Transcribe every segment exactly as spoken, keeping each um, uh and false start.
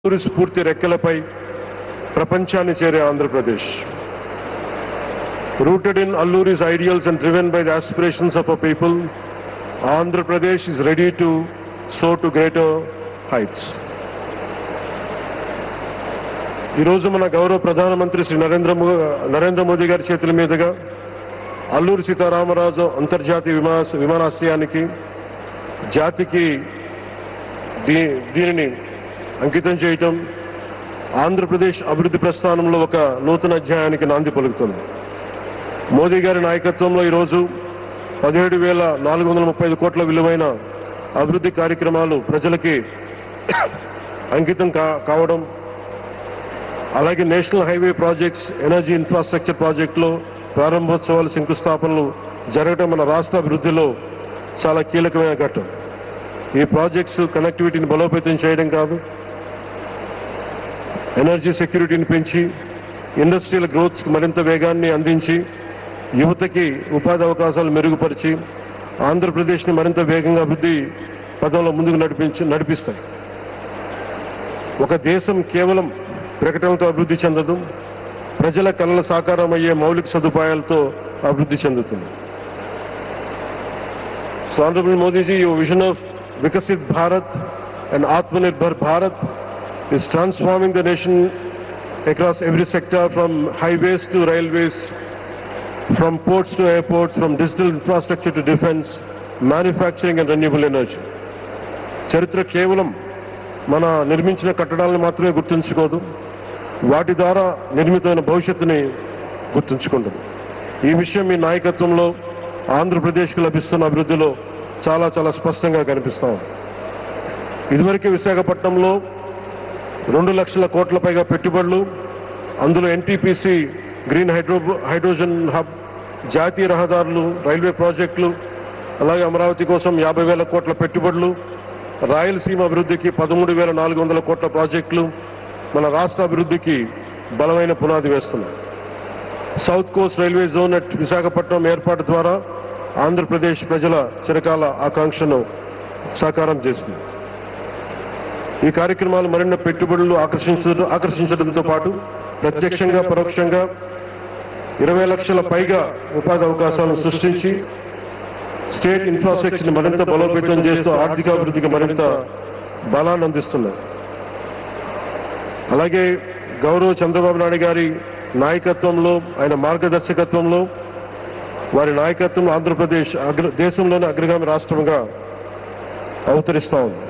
అల్లూరి స్ఫూర్తి రెక్కలపై ప్రపంచాన్ని చేరే Andhra Pradesh. Rooted in Alluri's ideals and driven by the aspirations of a people, Andhra Pradesh is ready to soar to greater heights. ఈ రోజు మన గౌరవ ప్రధానమంత్రి శ్రీ నరేంద్ర నరేంద్ర మోదీ గారి చేతుల మీదుగా అల్లూరి సీతారామరాజు అంతర్జాతీయ విమాన విమానాశ్రయానికి జాతికి దీ దీనిని అంకితం చేయటం ఆంధ్రప్రదేశ్ అభివృద్ధి ప్రస్థానంలో ఒక నూతన అధ్యాయానికి నాంది పలుకుతుంది. మోదీ గారి నాయకత్వంలో ఈరోజు పదిహేడు వేల నాలుగు వందల ముప్పై ఐదు కోట్ల విలువైన అభివృద్ధి కార్యక్రమాలు ప్రజలకి అంకితం కావడం, అలాగే national highway projects, energy infrastructure ప్రాజెక్టులో ప్రారంభోత్సవాలు, శంకుస్థాపనలు జరగడం మన రాష్ట్ర అభివృద్ధిలో చాలా కీలకమైన ఘట్టం. ఈ ప్రాజెక్ట్స్ కనెక్టివిటీని బలోపేతం చేయడం కాదు, ఎనర్జీ సెక్యూరిటీని పెంచి ఇండస్ట్రియల్ గ్రోత్కి మరింత వేగాన్ని అందించి యువతకి ఉపాధి అవకాశాలు మెరుగుపరిచి ఆంధ్రప్రదేశ్ని మరింత వేగంగా అభివృద్ధి పదంలో ముందుకు నడిపించి నడిపిస్తాయి. ఒక దేశం కేవలం ప్రకటనలతో అభివృద్ధి చెందదు, ప్రజల కళల సాకారం అయ్యే మౌలిక సదుపాయాలతో అభివృద్ధి చెందుతుంది. So honourable Modiji, your vision of Vikasit Bharat and Atmanirbhar Bharat is transforming the nation across every sector, from highways to railways, from ports to airports, from digital infrastructure to defense, manufacturing and renewable energy. చరిత్ర కేవలం మన నిర్మించిన కట్టడాలను మాత్రమే గుర్తుంచుకోదు, వాటి ద్వారా నిర్మితమైన భవిష్యత్తుని గుర్తుంచుకుంటుంది. ఈ విషయం మీ నాయకత్వంలో ఆంధ్రప్రదేశ్కు లభిస్తున్న అభివృద్ధిలో చాలా చాలా స్పష్టంగా కనిపిస్తాం. ఇదివరకే విశాఖపట్నంలో రెండు లక్షల కోట్ల పైగా పెట్టుబడులు, అందులో NTPC green hydro hydrogen hub, జాతీయ రహదారులు, రైల్వే ప్రాజెక్టులు, అలాగే అమరావతి కోసం యాభై వేల కోట్ల పెట్టుబడులు, రాయలసీమ అభివృద్ధికి పదమూడు వేల నాలుగు వందల కోట్ల ప్రాజెక్టులు మన రాష్ట్ర అభివృద్ధికి బలమైన పునాది వేస్తున్నాయి. South Coast railway zone at Visakhapatnam ఏర్పాటు ద్వారా ఆంధ్రప్రదేశ్ ప్రజల చిరకాల ఆకాంక్షను సాకారం చేసింది. ఈ కార్యక్రమాలు మరిన్ని పెట్టుబడులు ఆకర్షించడం ఆకర్షించడంతో పాటు ప్రత్యక్షంగా పరోక్షంగా ఇరవై లక్షల పైగా ఉపాధి అవకాశాలను సృష్టించి స్టేట్ ఇన్ఫ్రాస్ట్రక్చర్ని మరింత బలోపేతం చేస్తూ ఆర్థికాభివృద్ధికి మరింత బలాన్ని అందిస్తున్నాయి. అలాగే గౌరవ చంద్రబాబు నాయుడు గారి నాయకత్వంలో, ఆయన మార్గదర్శకత్వంలో, వారి నాయకత్వంలో ఆంధ్రప్రదేశ్ అగ్ర దేశంలోని అగ్రగామి రాష్ట్రంగా అవతరిస్తూ ఉంది.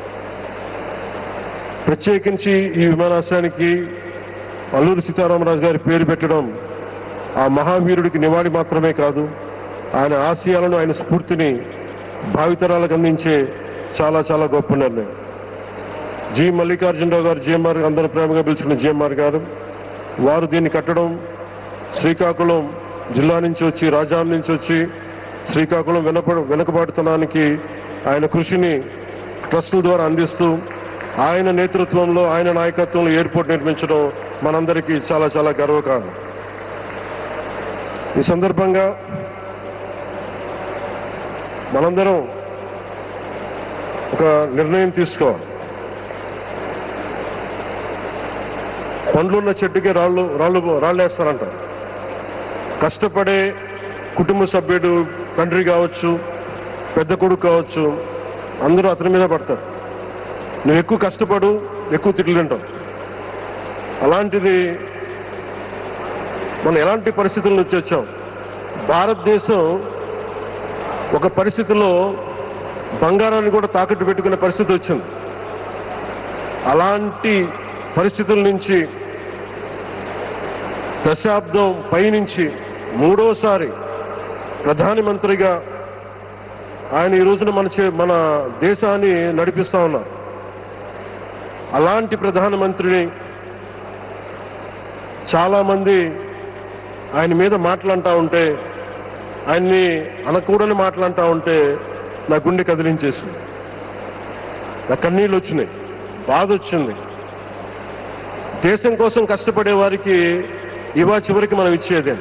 ప్రత్యేకించి ఈ విమానాశ్రయానికి అల్లూరి సీతారామరాజు గారి పేరు పెట్టడం ఆ మహావీరుడికి నివాళి మాత్రమే కాదు, ఆయన ఆశయాలను, ఆయన స్ఫూర్తిని భావితరాలకు అందించే చాలా చాలా గొప్ప నిర్ణయం. జి మల్లికార్జునరావు గారు, జిఎంఆర్ అందరూ ప్రేమగా పిలుచుకున్న జిఎంఆర్ గారు, వారు దీన్ని కట్టడం, శ్రీకాకుళం జిల్లా నుంచి వచ్చి, రాజాం నుంచి వచ్చి శ్రీకాకుళం వెనప వెనకబాటుతనానికి ఆయన కృషిని ట్రస్టుల ద్వారా అందిస్తూ ఆయన నేతృత్వంలో, ఆయన నాయకత్వంలో ఎయిర్పోర్ట్ నిర్మించడం మనందరికీ చాలా చాలా గర్వకారణం. ఈ సందర్భంగా మనందరం ఒక నిర్ణయం తీసుకోవాలి. పండ్లున్న చెట్టుకే రాళ్ళు రాళ్ళు రాళ్ళేస్తారంటారు. కష్టపడే కుటుంబ సభ్యుడు, తండ్రి కావచ్చు, పెద్ద కొడుకు కావచ్చు, అందరూ అతని మీద పడతారు. నువ్వు ఎక్కువ కష్టపడు, ఎక్కువ తిట్లు తింటావు. అలాంటిది మనం ఎలాంటి పరిస్థితుల నుంచి వచ్చాం? భారతదేశం ఒక పరిస్థితిలో బంగారాన్ని కూడా తాకట్టు పెట్టుకునే పరిస్థితి వచ్చింది. అలాంటి పరిస్థితుల నుంచి దశాబ్దం పైనుంచి మూడోసారి ప్రధానమంత్రిగా ఆయన ఈ రోజున మన మన దేశాన్ని నడిపిస్తా ఉన్నారు. అలాంటి ప్రధానమంత్రిని చాలామంది ఆయన మీద మాట్లాడుతూ ఉంటే, ఆయన్ని అనకూడని మాట్లాడుతూ ఉంటే నా గుండె కదిలించేసింది, నా కన్నీళ్ళు వచ్చినాయి, బాధ వచ్చింది. దేశం కోసం కష్టపడే వారికి ఇవా చివరికి మనం ఇచ్చేదే.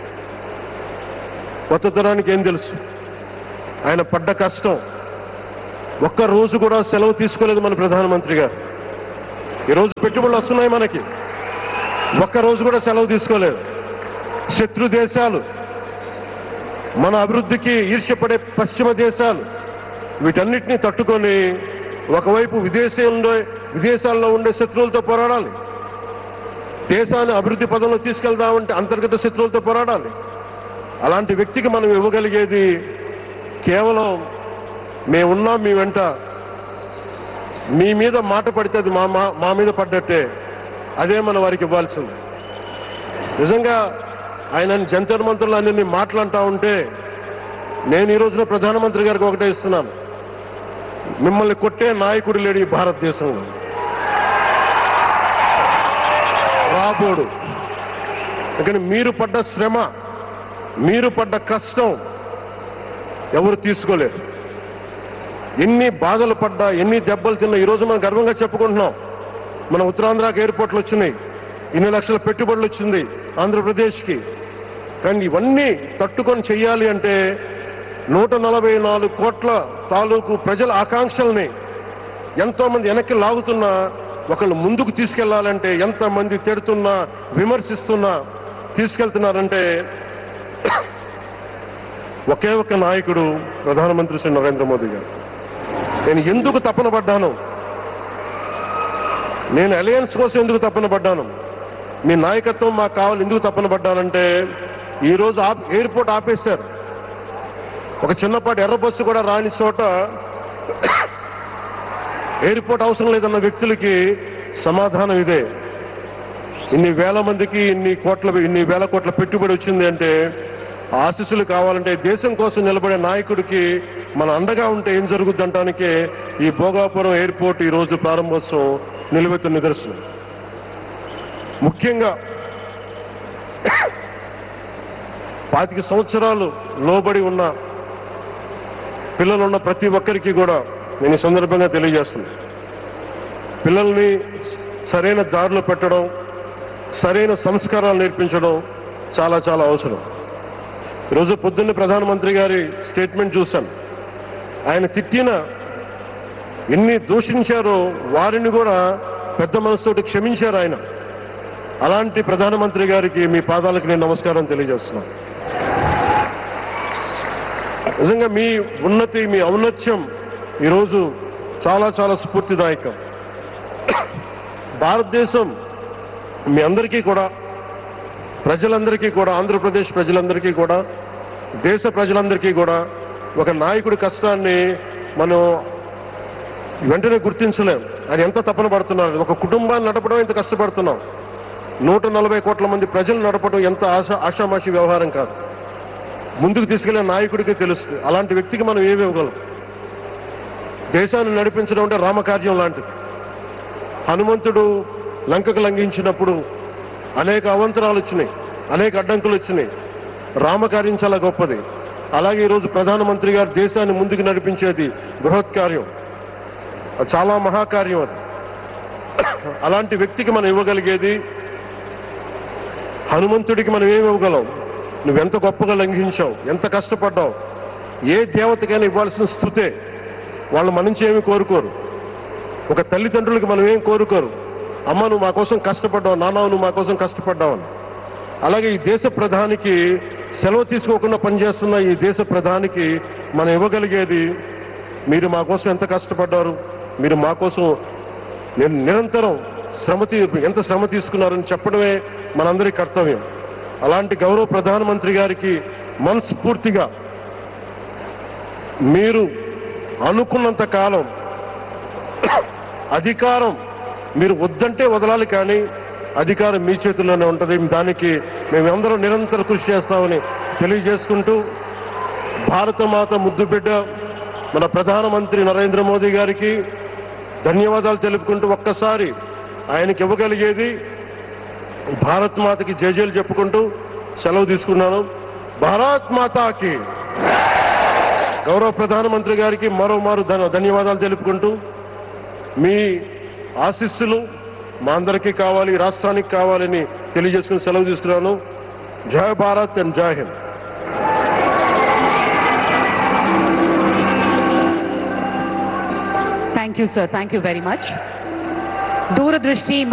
కొత్త తరానికి ఏం తెలుసు? ఆయన పడ్డ కష్టం, ఒక్క రోజు కూడా సెలవు తీసుకోలేదు మన ప్రధానమంత్రి గారు. ఈరోజు పెట్టుబడులు వస్తున్నాయి మనకి, ఒక్కరోజు కూడా సెలవు తీసుకోలేదు. శత్రు దేశాలు, మన అభివృద్ధికి ఈర్ష్యపడే పశ్చిమ దేశాలు, వీటన్నిటినీ తట్టుకొని ఒకవైపు విదేశంలో విదేశాల్లో ఉండే శత్రువులతో పోరాడాలి, దేశాన్ని అభివృద్ధి పదంలో తీసుకెళ్దామంటే అంతర్గత శత్రువులతో పోరాడాలి. అలాంటి వ్యక్తికి మనం ఇవ్వగలిగేది కేవలం మేమున్నాం మీ వెంట, మీ మీద మాట పడితే అది మా మా మీద పడ్డట్టే, అదే మనం వారికి ఇవ్వాల్సింది. నిజంగా ఆయన జంతర్ మంత్రులు అన్ని మాట్లాడుతూ ఉంటే నేను ఈ రోజున ప్రధానమంత్రి గారికి ఒకటే ఇస్తున్నాను, మిమ్మల్ని కొట్టే నాయకుడు లేడు ఈ భారతదేశంలో, రాబోడు. కానీ మీరు పడ్డ శ్రమ, మీరు పడ్డ కష్టం ఎవరు తీసుకోలేరు. ఎన్ని బాధలు పడ్డా, ఎన్ని దెబ్బలు తిన్నా ఈరోజు మనం గర్వంగా చెప్పుకుంటున్నాం. మన ఉత్తరాంధ్రకి ఎయిర్పోర్ట్లు వచ్చినాయి, ఇన్ని లక్షల పెట్టుబడులు వచ్చింది ఆంధ్రప్రదేశ్కి. కానీ ఇవన్నీ తట్టుకొని చెయ్యాలి అంటే నూట నలభై నాలుగు కోట్ల తాలూకు ప్రజల ఆకాంక్షల్ని ఎంతో మంది వెనక్కి లాగుతున్నా, ఒకళ్ళు ముందుకు తీసుకెళ్లాలంటే ఎంతమంది తిడుతున్నా విమర్శిస్తున్నా తీసుకెళ్తున్నారంటే ఒకే ఒక్క నాయకుడు ప్రధానమంత్రి శ్రీ నరేంద్ర మోదీ గారు. నేను ఎందుకు తపన పడ్డాను, నేను అలయన్స్ కోసం ఎందుకు తపన పడ్డాను, మీ నాయకత్వం మాకు కావాలి ఎందుకు తపన పడ్డానంటే ఈరోజు ఎయిర్పోర్ట్ ఆపేశారు. ఒక చిన్నపాటి ఎర్ర బస్సు కూడా రాని చోట ఎయిర్పోర్ట్ అవసరం లేదన్న వ్యక్తులకి సమాధానం ఇదే. ఇన్ని వేల మందికి ఇన్ని కోట్ల ఇన్ని వేల కోట్ల పెట్టుబడి వచ్చింది అంటే ఆశీస్సులు కావాలంటే దేశం కోసం నిలబడే నాయకుడికి మన అండగా ఉంటే ఏం జరుగుద్దంటానికే ఈ భోగాపురం ఎయిర్పోర్ట్ ఈ రోజు ప్రారంభోత్సవం నిలువెత్తు నిదర్శనం. ముఖ్యంగా పాతిక సంవత్సరాలు లోబడి ఉన్న పిల్లలున్న ప్రతి ఒక్కరికి కూడా నేను ఈ సందర్భంగా తెలియజేస్తున్నాను, పిల్లల్ని సరైన దారిలో పెట్టడం, సరైన సంస్కారాలు నేర్పించడం చాలా చాలా అవసరం. ఈరోజు పొద్దున్న ప్రధానమంత్రి గారి స్టేట్మెంట్ చూశాను. ఆయన తిట్టిన ఎన్ని దూషించారో వారిని కూడా పెద్ద మనసుతోటి క్షమించారు ఆయన. అలాంటి ప్రధానమంత్రి గారికి మీ పాదాలకు నేను నమస్కారం తెలియజేస్తున్నాను. నిజంగా మీ ఉన్నతి, మీ ఔన్నత్యం ఈరోజు చాలా చాలా స్ఫూర్తిదాయకం. భారతదేశం మీ అందరికీ కూడా, ప్రజలందరికీ కూడా, ఆంధ్రప్రదేశ్ ప్రజలందరికీ కూడా, దేశ ప్రజలందరికీ కూడా ఒక నాయకుడి కష్టాన్ని మనం వెంటనే గుర్తించలేం. ఆయన ఎంత తపన పడుతున్నారు. ఒక కుటుంబాన్ని నడపడం ఎంత కష్టపడుతున్నాం, నూట నలభై కోట్ల మంది ప్రజలు నడపడం ఎంత ఆశా ఆషామాషి వ్యవహారం కాదు. ముందుకు తీసుకెళ్లే నాయకుడికి తెలుస్తుంది. అలాంటి వ్యక్తికి మనం ఏమి ఇవ్వగలం. దేశాన్ని నడిపించడం అంటే రామకార్యం లాంటిది. హనుమంతుడు లంకకు లంఘించినప్పుడు అనేక అవంతరాలు వచ్చినాయి, అనేక అడ్డంకులు వచ్చినాయి. రామకార్యం చాలా గొప్పది. అలాగే ఈరోజు ప్రధానమంత్రి గారు దేశాన్ని ముందుకు నడిపించేది బృహత్ కార్యం, చాలా మహాకార్యం అది. అలాంటి వ్యక్తికి మనం ఇవ్వగలిగేది, హనుమంతుడికి మనం ఏమి ఇవ్వగలం? నువ్వెంత గొప్పగా లంఘించావు, ఎంత కష్టపడ్డావు. ఏ దేవతకైనా ఇవ్వాల్సిన స్తుతే. వాళ్ళు మన నుంచి ఏమి కోరుకోరు. ఒక తల్లిదండ్రులకి మనం ఏం కోరుకోరు, అమ్మ నువ్వు మా కోసం కష్టపడ్డావు, నాన్న నువ్వు మా కోసం కష్టపడ్డావు అని. అలాగే ఈ దేశ ప్రధానికి, సెలవు తీసుకోకుండా పనిచేస్తున్న ఈ దేశ ప్రధానికి మనం ఇవ్వగలిగేది, మీరు మా కోసం ఎంత కష్టపడ్డారు, మీరు మా కోసం నిరంతరం శ్రమ ఎంత శ్రమ తీసుకున్నారని చెప్పడమే మనందరి కర్తవ్యం. అలాంటి గౌరవ ప్రధానమంత్రి గారికి మనస్ఫూర్తిగా మీరు అనుకున్నంత కాలం అధికారం మీరు వద్దంటే వదలాలి, కానీ అధికారం మీ చేతుల్లోనే ఉంటుంది. దానికి మేమందరం నిరంతర కృషి చేస్తామని తెలియజేసుకుంటూ, భారతమాత ముద్దు బిడ్డ మన ప్రధానమంత్రి నరేంద్ర మోదీ గారికి ధన్యవాదాలు తెలుపుకుంటూ, ఒక్కసారి ఆయనకి ఇవ్వగలిగేది భారత్ మాతకి జయజయలు చెప్పుకుంటూ సెలవు తీసుకున్నాను. భారత్ మాతాకి. గౌరవ ప్రధానమంత్రి గారికి మరోమారు ధన్యవాదాలు తెలుపుకుంటూ, మీ ఆశీస్సులు మా అందరికీ కావాలి, రాష్ట్రానికి కావాలని తెలియజేసుకుని సెలవు తీసుకున్నాను. జై భారత్ అండ్ జై Hind. Thank you, sir. Thank you very much. దూరదృష్టి